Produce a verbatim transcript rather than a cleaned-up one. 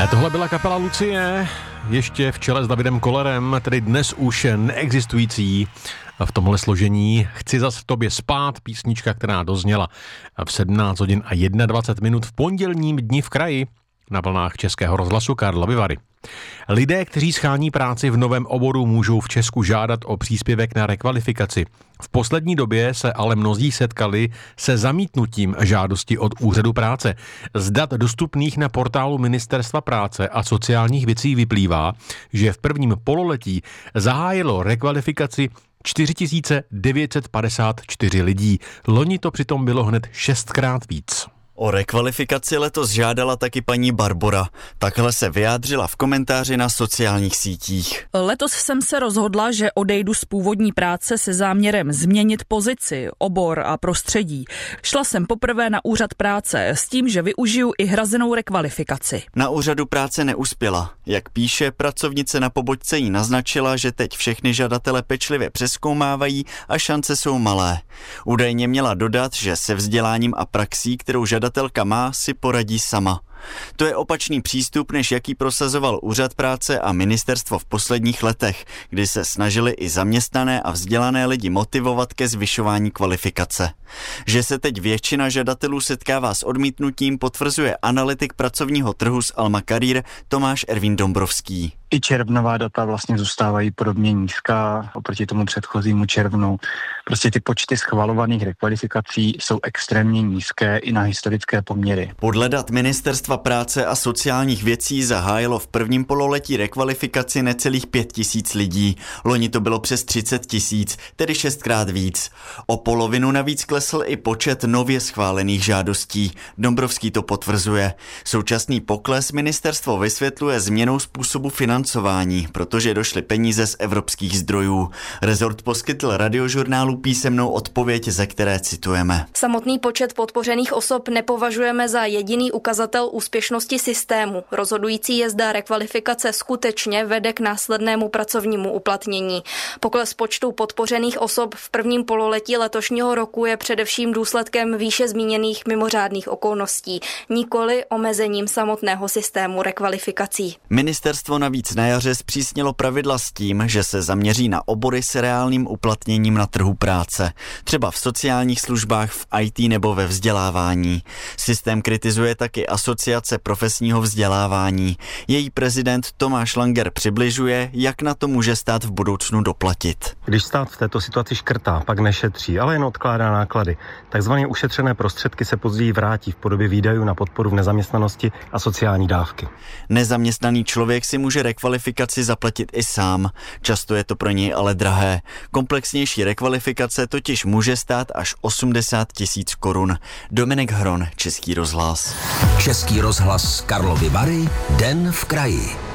Tohle byla kapela Lucie, ještě v čele s Davidem Kollerem, tedy dnes už neexistující v tomhle složení. Chci zas v tobě spát, písnička, která dozněla v sedmnáct hodin a dvacet jedna minut v pondělním dni v kraji na vlnách Českého rozhlasu Karlovy Vary. Lidé, kteří schání práci v novém oboru, můžou v Česku žádat o příspěvek na rekvalifikaci. V poslední době se ale mnozí setkali se zamítnutím žádosti od úřadu práce. Z dat dostupných na portálu Ministerstva práce a sociálních věcí vyplývá, že v prvním pololetí zahájilo rekvalifikaci čtyři tisíce devět set padesát čtyři lidí. Loni to přitom bylo hned šestkrát víc. O rekvalifikaci letos žádala taky paní Barbora. Takhle se vyjádřila v komentáři na sociálních sítích. Letos jsem se rozhodla, že odejdu z původní práce se záměrem změnit pozici, obor a prostředí. Šla jsem poprvé na úřad práce s tím, že využiju i hrazenou rekvalifikaci. Na úřadu práce neuspěla. Jak píše, pracovnice na pobočce jí naznačila, že teď všechny žadatele pečlivě přezkoumávají a šance jsou malé. Údajně měla dodat, že se vzděláním a praxí, kterou žadatelka má, si poradí sama. To je opačný přístup, než jaký prosazoval úřad práce a ministerstvo v posledních letech, kdy se snažili i zaměstnané a vzdělané lidi motivovat ke zvyšování kvalifikace. Že se teď většina žadatelů setkává s odmítnutím, potvrzuje analytik pracovního trhu z Alma Career Tomáš Ervín Dombrovský. I červnová data vlastně zůstávají podobně nízká oproti tomu předchozímu červnu. Prostě ty počty schvalovaných rekvalifikací jsou extrémně nízké i na historické poměry. Podle dat Ministerstva práce a sociálních věcí zahájilo v prvním pololetí rekvalifikaci necelých pět tisíc lidí. Loni to bylo přes třicet tisíc, tedy šestkrát víc. O polovinu navíc klesl i počet nově schválených žádostí. Dombrovský to potvrzuje. Současný pokles ministerstvo vysvětluje změnou způsobu financování, protože došly peníze z evropských zdrojů. Rezort poskytl Radiožurnálu písemnou odpověď, ze které citujeme. Samotný počet podpořených osob nepovažujeme za jediný ukazatel úspěšnosti systému. Rozhodující je, zda rekvalifikace skutečně vede k následnému pracovnímu uplatnění. Pokles počtu podpořených osob v prvním pololetí letošního roku je především důsledkem výše zmíněných mimořádných okolností, nikoli omezením samotného systému rekvalifikací. Ministerstvo navíc na jaře zpřísnilo pravidla s tím, že se zaměří na obory s reálným uplatněním na trhu práce, třeba v sociálních službách, v í té nebo ve vzdělávání. Systém kritizuje taky Asociace profesního vzdělávání. Její prezident Tomáš Langer přibližuje, jak na to může stát v budoucnu doplatit. Když stát v této situaci škrtá, pak nešetří, ale jen odkládá náklady. Takzvaně ušetřené prostředky se později vrátí v podobě výdajů na podporu v nezaměstnanosti a sociální dávky. Nezaměstnaný člověk si může rekvalifikaci zaplatit i sám. Často je to pro něj ale drahé. Komplexnější rekvalifikace totiž může stát až osmdesát tisíc korun. Dominik Hron, Český rozhlas. Český rozhlas Karlovy Vary, den v kraji.